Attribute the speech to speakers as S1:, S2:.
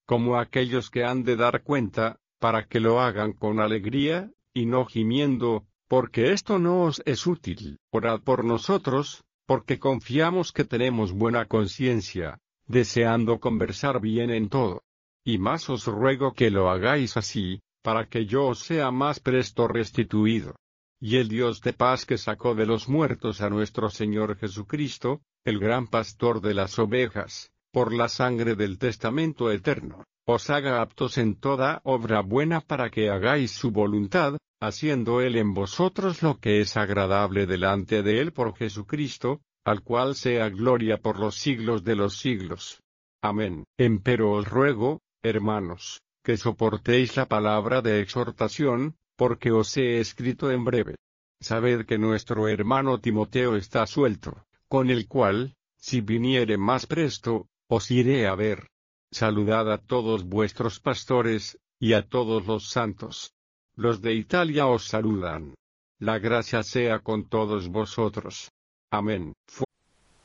S1: como aquellos que han de dar cuenta, para que lo hagan con alegría, y no gimiendo, porque esto no os es útil. Orad por nosotros, porque confiamos que tenemos buena conciencia, deseando conversar bien en todo. Y más os ruego que lo hagáis así, para que yo os sea más presto restituido. Y el Dios de paz que sacó de los muertos a nuestro Señor Jesucristo, el gran pastor de las ovejas, por la sangre del testamento eterno, os haga aptos en toda obra buena para que hagáis su voluntad, haciendo Él en vosotros lo que es agradable delante de Él por Jesucristo, al cual sea gloria por los siglos de los siglos. Amén. Empero os ruego, hermanos, que soportéis la palabra de exhortación, porque os he escrito en breve. Sabed que nuestro hermano Timoteo está suelto, con el cual, si viniere más presto, os iré a ver. Saludad a todos vuestros pastores, y a todos los santos. Los de Italia os saludan. La gracia sea con todos vosotros. Amén.